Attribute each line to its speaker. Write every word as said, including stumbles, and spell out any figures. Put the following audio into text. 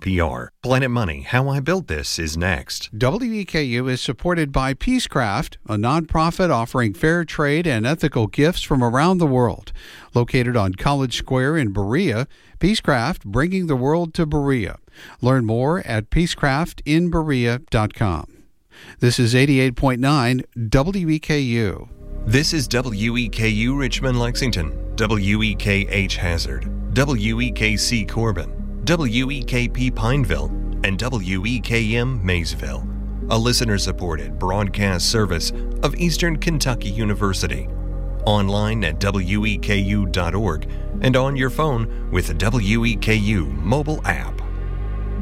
Speaker 1: P R. Planet Money, How I Built This is next.
Speaker 2: W E K U is supported by Peacecraft, a nonprofit offering fair trade and ethical gifts from around the world. Located on College Square in Berea, Peacecraft bringing the world to Berea. Learn more at peacecraft in berea dot com. This is eighty-eight point nine W E K U.
Speaker 1: This is W E K U Richmond Lexington, W E K H Hazard, W E K C Corbin, W E K P Pineville, and W E K M Maysville, a listener-supported broadcast service of Eastern Kentucky University. Online at W E K U dot org and on your phone with the W E K U mobile app.